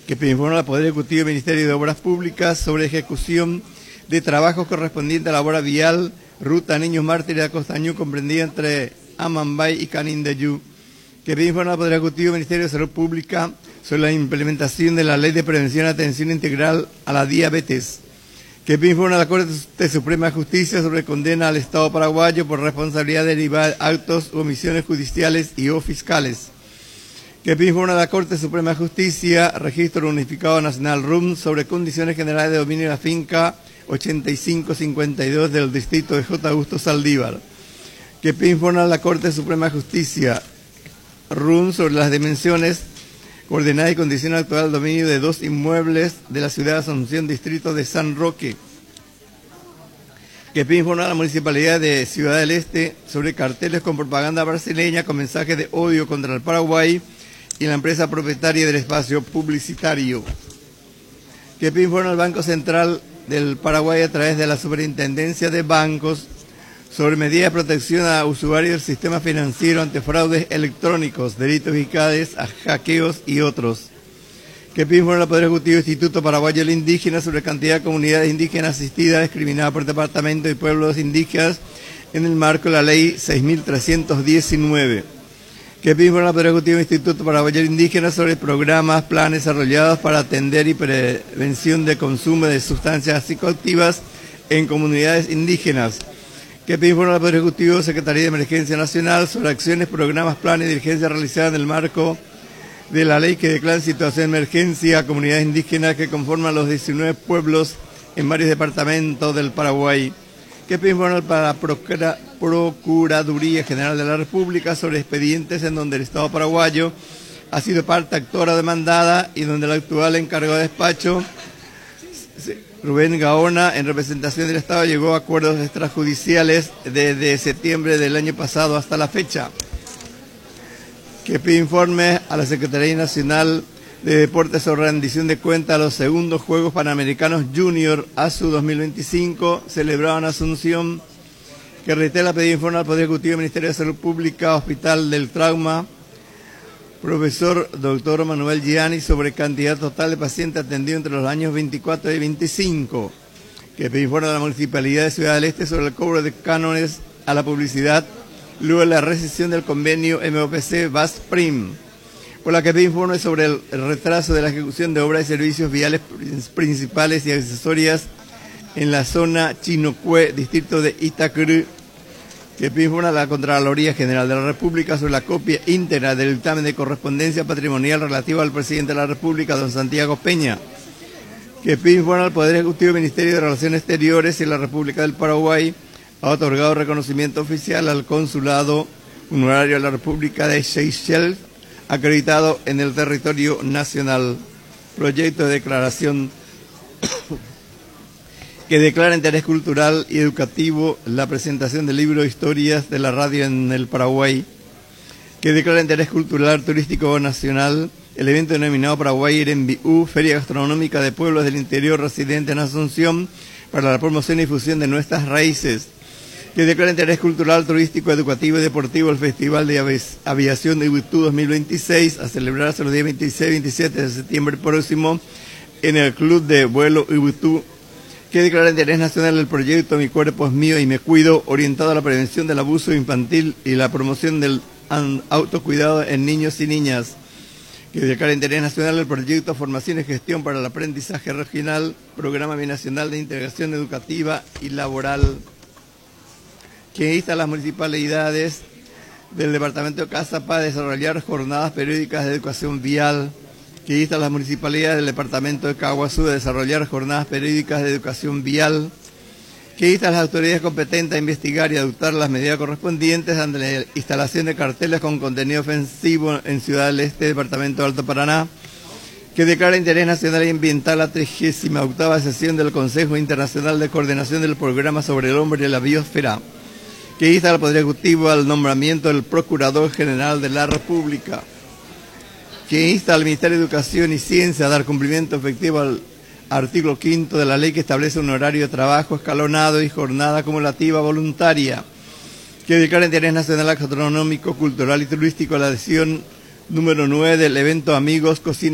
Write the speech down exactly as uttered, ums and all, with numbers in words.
que informa al Poder Ejecutivo y Ministerio de Obras Públicas sobre ejecución de trabajos correspondientes a la obra vial Ruta Niños Mártires de Acostañú, comprendida entre Amambay y Canindeyú, que informa al Poder Ejecutivo y Ministerio de Salud Pública sobre la implementación de la Ley de Prevención y Atención Integral a la Diabetes, que informa a la Corte Suprema de Justicia sobre condena al Estado paraguayo por responsabilidad derivada de actos u omisiones judiciales y o fiscales, que informa a la Corte Suprema de Justicia, Registro Unificado Nacional R U M, sobre condiciones generales de dominio de la finca ochenta y cinco cincuenta y dos del distrito de J. Augusto Saldívar, que informa a la Corte Suprema de Justicia, R U M, sobre las dimensiones, coordenadas y condiciones actuales del dominio de dos inmuebles de la ciudad de Asunción, distrito de San Roque, que informa a la Municipalidad de Ciudad del Este sobre carteles con propaganda brasileña con mensajes de odio contra el Paraguay y la empresa propietaria del espacio publicitario, que informa al Banco Central del Paraguay a través de la Superintendencia de Bancos sobre medidas de protección a usuarios del sistema financiero ante fraudes electrónicos, delitos fiscales, hackeos y otros, que informa al Poder Ejecutivo Instituto Paraguayo del Indígena sobre cantidad de comunidades indígenas asistidas discriminadas por departamento y pueblos indígenas en el marco de la Ley seis mil trescientos diecinueve, que informa al Poder Ejecutivo Instituto Paraguayo del Indígena sobre programas, planes desarrollados para atender y prevención de consumo de sustancias psicoactivas en comunidades indígenas, que informa al Poder Ejecutivo Secretaría de Emergencia Nacional sobre acciones, programas, planes y diligencias realizadas en el marco de la ley que declara situación de emergencia a comunidades indígenas que conforman los diecinueve pueblos en varios departamentos del Paraguay, que informa para la Procura, Procuraduría General de la República sobre expedientes en donde el Estado paraguayo ha sido parte actora demandada y donde el actual encargado de despacho, Rubén Gaona, en representación del Estado, llegó a acuerdos extrajudiciales desde septiembre del año pasado hasta la fecha, que pide informe a la Secretaría Nacional de Deportes sobre rendición de cuenta a los segundos Juegos Panamericanos Junior A S U dos mil veinticinco, celebrado en Asunción, que reitera pedir informe al Poder Ejecutivo del Ministerio de Salud Pública, Hospital del Trauma, profesor doctor Manuel Gianni, sobre cantidad total de pacientes atendidos entre los años veinticuatro y veinticinco, que pide informe a la Municipalidad de Ciudad del Este sobre el cobro de cánones a la publicidad luego de la rescisión del convenio M O P C Basprim, por la que pide informe sobre el retraso de la ejecución de obras y servicios viales principales y accesorias en la zona Chinocue, distrito de Itacurú, que pide informe a la Contraloría General de la República sobre la copia íntegra del dictamen de correspondencia patrimonial relativo al presidente de la República, don Santiago Peña, que pide informe al Poder Ejecutivo del Ministerio de Relaciones Exteriores y la República del Paraguay ha otorgado reconocimiento oficial al Consulado Honorario de la República de Seychelles, acreditado en el territorio nacional. Proyecto de declaración que declara interés cultural y educativo la presentación del libro Historias de la Radio en el Paraguay, que declara interés cultural turístico nacional el evento denominado Paraguay Irembiú, Feria Gastronómica de Pueblos del Interior residentes en Asunción para la promoción y difusión de nuestras raíces, que declara interés cultural, turístico, educativo y deportivo el Festival de Aviación de Ibutú dos mil veintiséis, a celebrarse los días veintiséis y veintisiete de septiembre próximo en el Club de Vuelo Ibutú, que declara interés nacional el proyecto Mi Cuerpo es Mío y Me Cuido, orientado a la prevención del abuso infantil y la promoción del autocuidado en niños y niñas, que declara interés nacional el proyecto Formación y Gestión para el Aprendizaje Regional, Programa Binacional de Integración Educativa y Laboral, que insta a las municipalidades del departamento de Cazapá a desarrollar jornadas periódicas de educación vial, que insta a las municipalidades del departamento de Caguazú a desarrollar jornadas periódicas de educación vial, que insta a las autoridades competentes a investigar y adoptar las medidas correspondientes ante la instalación de carteles con contenido ofensivo en Ciudad del Este, departamento de Alto Paraná, que declara interés nacional y ambiental la trigésima octava sesión del Consejo Internacional de Coordinación del Programa sobre el Hombre y la Biosfera, que insta al Poder Ejecutivo al nombramiento del Procurador General de la República, que insta al Ministerio de Educación y Ciencia a dar cumplimiento efectivo al artículo quinto de la ley que establece un horario de trabajo escalonado y jornada acumulativa voluntaria, que declara interés nacional gastronómico, cultural y turístico la edición número nueve del evento Amigos Cocina